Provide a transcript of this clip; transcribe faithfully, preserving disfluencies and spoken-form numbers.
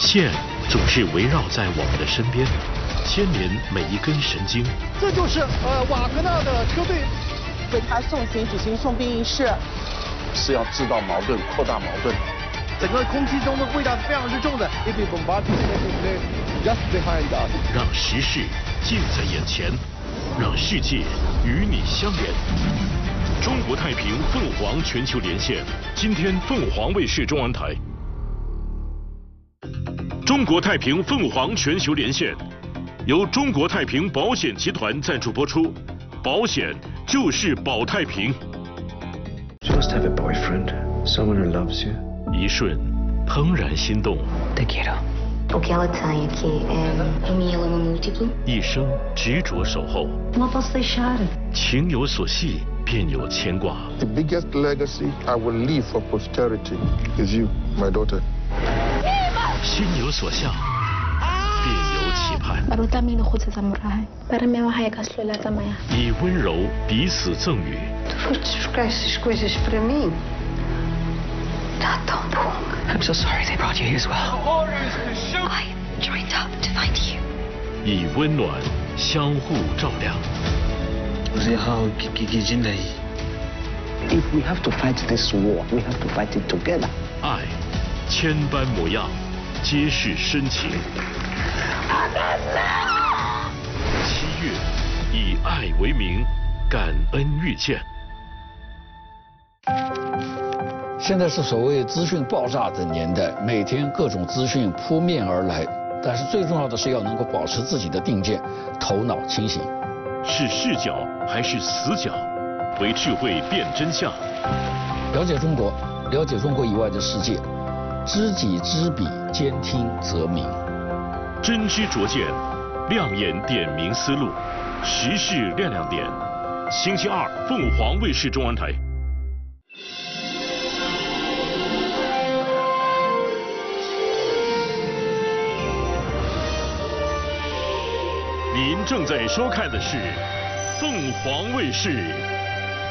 线总是围绕在我们的身边，牵连每一根神经。 这就是呃瓦格纳的车队为他送行举行送兵仪式， 是要制造矛盾、扩大矛盾。 整个空气中的味道是非常之重的。If you bombard just behind us， 让时事近在眼前，让世界与你相连。中国太平凤凰全球连线，今天凤凰卫视中文台。中国太平凤凰全球连线，由中国太平保险集团赞助播出，保险就是保太平。 Just have a boyfriend, someone who loves you. 一瞬，怦然心动。 Te quiero. O que ela tem aqui é a minha lama múltipla. 一生执着守候。 Não posso deixar. 情有所系，便有牵挂。 The biggest legacy I will leave for posterity is you, my daughter. 心有所向，便有期盼。 Barutami no khutsa samurai. Para me mahaya kaslola tamaya. 以温柔彼此赠予。 Tu foste buscar essas coisas para mim. Está tão bom. I'm so sorry they brought you here as well. I joined up to find you. 以温暖相互照亮。 If we have to fight this war, we have to fight it together. 爱，千般模样，皆是深情。七月，以爱为名，感恩遇见。 现在是所谓资讯爆炸的年代，每天各种资讯扑面而来，但是最重要的是要能够保持自己的定见，头脑清醒。 是视角还是死角？为智慧辨真相。 了解中国，了解中国以外的世界，知己知彼，兼听则明。 真知灼见，亮眼点明思路，时事亮亮点。星期二，凤凰卫视中文台。您正在收看的是凤凰卫视